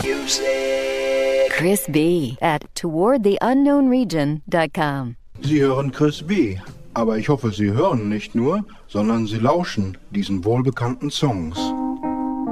music. Chris B. at towardtheunknownregion.com. Sie hören Chris B., aber ich hoffe, Sie hören nicht nur, sondern Sie lauschen diesen wohlbekannten Songs.